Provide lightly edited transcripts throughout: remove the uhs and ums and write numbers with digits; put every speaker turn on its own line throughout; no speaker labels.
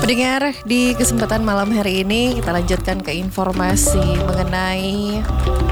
Pendengar, di kesempatan malam hari ini kita lanjutkan ke informasi mengenai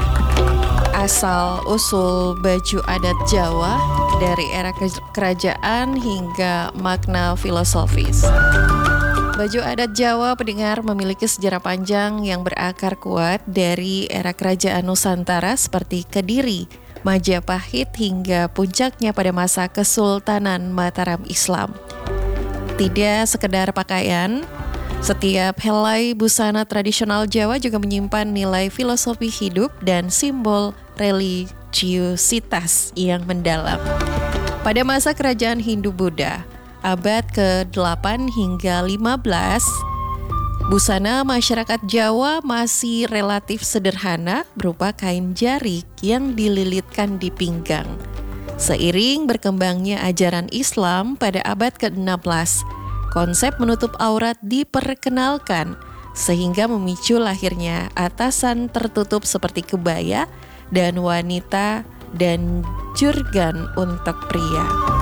asal-usul baju adat Jawa dari era kerajaan hingga makna filosofis. Baju adat Jawa, pendengar, memiliki sejarah panjang yang berakar kuat dari era kerajaan Nusantara seperti Kediri, Majapahit hingga puncaknya pada masa Kesultanan Mataram Islam. Tidak sekedar pakaian, setiap helai busana tradisional Jawa juga menyimpan nilai filosofi hidup dan simbol religiusitas yang mendalam. Pada masa kerajaan Hindu-Buddha, abad ke-8 hingga 15, busana masyarakat Jawa masih relatif sederhana berupa kain jarik yang dililitkan di pinggang. Seiring berkembangnya ajaran Islam pada abad ke-16, konsep menutup aurat diperkenalkan sehingga memicu lahirnya atasan tertutup seperti kebaya dan wanita dan jurgan untuk pria.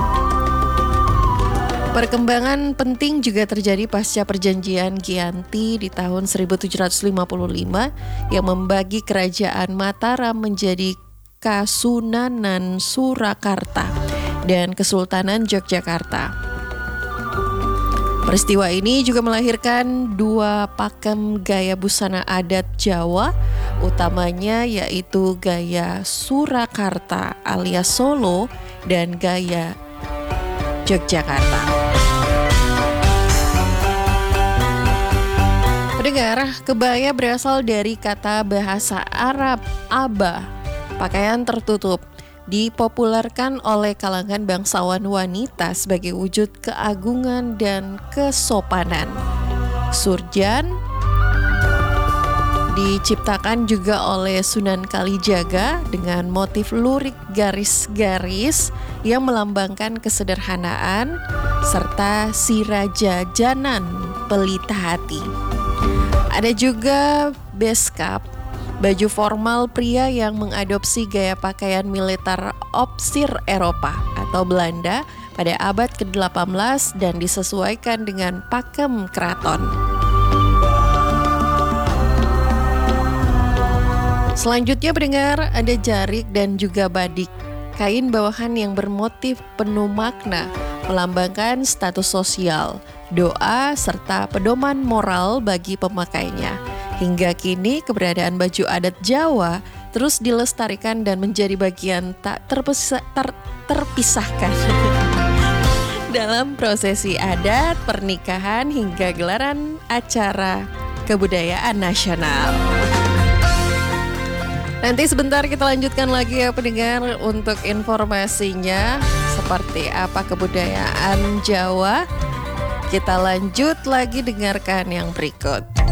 Perkembangan penting juga terjadi pasca perjanjian Giyanti di tahun 1755 yang membagi kerajaan Mataram menjadi Kasunanan Surakarta dan Kesultanan Yogyakarta. Peristiwa ini juga melahirkan dua pakem gaya busana adat Jawa, utamanya yaitu gaya Surakarta alias Solo dan gaya Yogyakarta. Pendengar, kebaya berasal dari kata bahasa Arab aba, pakaian tertutup, dipopulerkan oleh kalangan bangsawan wanita sebagai wujud keagungan dan kesopanan. Surjan diciptakan juga oleh Sunan Kalijaga dengan motif lurik garis-garis yang melambangkan kesederhanaan serta si raja janan pelita hati. Ada juga beskap, baju formal pria yang mengadopsi gaya pakaian militer opsir Eropa atau Belanda pada abad ke-18 dan disesuaikan dengan pakem keraton. Selanjutnya pendengar, ada jarik dan juga badik, kain bawahan yang bermotif penuh makna, melambangkan status sosial, doa, serta pedoman moral bagi pemakainya. Hingga kini keberadaan baju adat Jawa terus dilestarikan dan menjadi bagian tak terpisahkan dalam prosesi adat, pernikahan hingga gelaran acara kebudayaan nasional. Nanti sebentar kita lanjutkan lagi ya pendengar untuk informasinya seperti apa kebudayaan Jawa. Kita lanjut lagi dengarkan yang berikut.